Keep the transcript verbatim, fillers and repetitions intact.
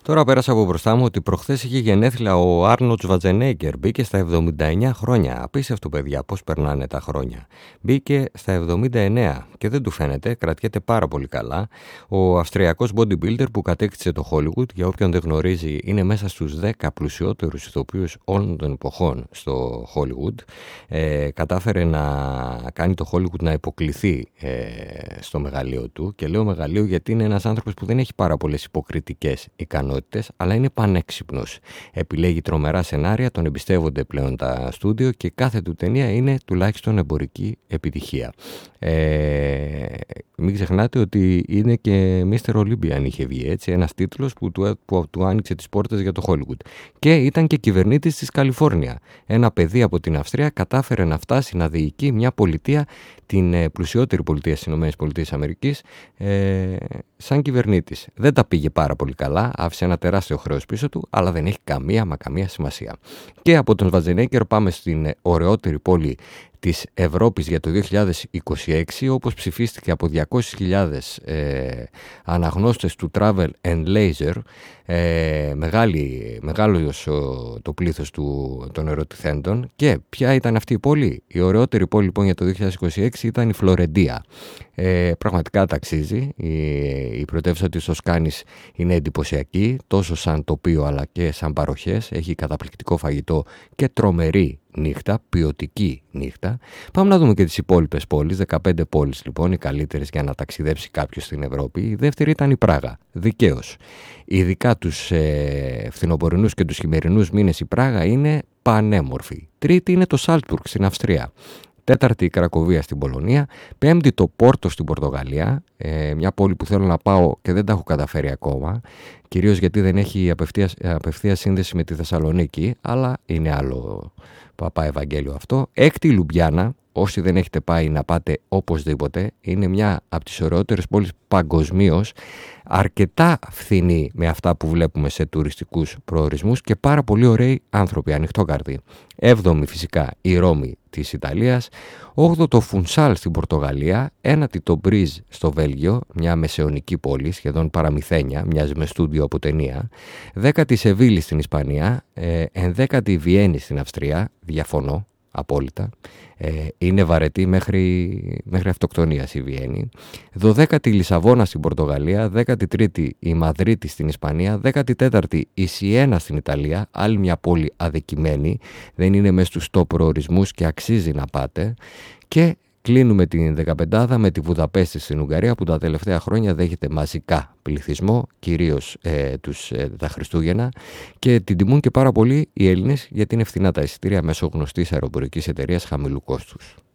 Τώρα πέρασα από μπροστά μου ότι προχθές είχε γενέθλια ο Άρνολντ Σβατζενέγκερ. Μπήκε στα εβδομήντα εννέα χρόνια. Απίστευτο, παιδιά, πώς περνάνε τα χρόνια. Μπήκε στα εβδομήντα εννέα και δεν του φαίνεται, κρατιέται πάρα πολύ καλά. Ο Αυστριακός bodybuilder που κατέκτησε το Hollywood, για όποιον δεν γνωρίζει, είναι μέσα στους δέκα πλουσιότερους ηθοποιούς όλων των εποχών στο Hollywood. Ε, κατάφερε να κάνει το Hollywood να υποκληθεί ε, στο μεγαλείο του. Και λέω μεγαλείο γιατί είναι ένας άνθρωπος που δεν έχει πάρα πολλές υποκριτικές ικανότητες, αλλά είναι πανέξυπνος. Επιλέγει τρομερά σενάρια, τον εμπιστεύονται πλέον τα στούντιο και κάθε του ταινία είναι τουλάχιστον εμπορική επιτυχία. Ε, μην ξεχνάτε ότι είναι και μίστερ Olympia, αν είχε βγει έτσι, ένας τίτλος που του, που του άνοιξε τις πόρτες για το Hollywood. Και ήταν και κυβερνήτης της Καλιφόρνια. Ένα παιδί από την Αυστρία κατάφερε να φτάσει να διοικεί μια πολιτεία, την πλουσιότερη πολιτεία στις ΗΠΑ, ε, σαν κυβερνήτης. Δεν τα πήγε πάρα πολύ καλά, άφησε ένα τεράστιο χρέος πίσω του, αλλά δεν έχει καμία μα καμία σημασία. Και από τον Σβατζενέγκερ πάμε στην ωραιότερη πόλη της Ευρώπης για το δύο χιλιάδες είκοσι έξι, όπως ψηφίστηκε από διακόσιες χιλιάδες ε, αναγνώστες του Travel and Leisure, ε, μεγάλη, μεγάλο το πλήθος του, των ερωτηθέντων. Και ποια ήταν αυτή η πόλη? Η ωραιότερη πόλη λοιπόν για το δύο χιλιάδες είκοσι έξι ήταν η Φλωρεντία. Ε, πραγματικά ταξίζει. Η, η πρωτεύουσα της Τοσκάνης είναι εντυπωσιακή, τόσο σαν τοπίο αλλά και σαν παροχές. Έχει καταπληκτικό φαγητό και τρομερή νύχτα, ποιοτική νύχτα. Πάμε να δούμε και τις υπόλοιπες πόλεις, δεκαπέντε πόλεις λοιπόν, οι καλύτερες για να ταξιδέψει κάποιος στην Ευρώπη. Η δεύτερη ήταν η Πράγα, δικαίως. Ειδικά τους ε, φθινοπορεινούς και τους χειμερινούς μήνες η Πράγα είναι πανέμορφη. Τρίτη είναι το Σάλτσμπουργκ στην Αυστρία. Τέταρτη η Κρακοβία στην Πολωνία. Πέμπτη το Πόρτο στην Πορτογαλία. Ε, μια πόλη που θέλω να πάω και δεν τα έχω καταφέρει ακόμα. Κυρίως γιατί δεν έχει απευθεία, απευθεία σύνδεση με τη Θεσσαλονίκη. Αλλά είναι άλλο παπά Ευαγγέλιο αυτό. Έκτη η Λουμπιάννα. Όσοι δεν έχετε πάει να πάτε οπωσδήποτε. Είναι μια από τις ωραιότερες πόλεις παγκοσμίως. Αρκετά φθηνή με αυτά που βλέπουμε σε τουριστικούς προορισμούς και πάρα πολύ ωραίοι άνθρωποι, ανοιχτόκαρδοι. Έβδομη φυσικά η Ρώμη της Ιταλίας. Όγδο το Φουνσάλ στην Πορτογαλία. Ένατη το Μπρίζ στο Βέλγιο, μια μεσαιωνική πόλη, σχεδόν παραμυθένια, μοιάζει με στούντιο από ταινία. Δέκατη Σεβίλη στην Ισπανία. Ε, ενδέκατη Βιέννη στην Αυστρία. Διαφωνώ απόλυτα. Ε, είναι βαρετή μέχρι, μέχρι αυτοκτονίας η Βιέννη. Δωδέκατη η Λισαβόνα στην Πορτογαλία. Δέκατη τρίτη η Μαδρίτη στην Ισπανία. Δέκατη τέταρτη η Σιένα στην Ιταλία. Άλλη μια πόλη αδικημένη. Δεν είναι μέσα στους top προορισμούς και αξίζει να πάτε. Και κλείνουμε την δεκαπεντάδα με τη Βουδαπέστη στην Ουγγαρία, που τα τελευταία χρόνια δέχεται μαζικά πληθυσμό, κυρίως ε, τους, ε, τα Χριστούγεννα, και την τιμούν και πάρα πολύ οι Έλληνες γιατί είναι φθηνά τα εισιτήρια μέσω γνωστής αεροπορικής εταιρείας χαμηλού κόστους.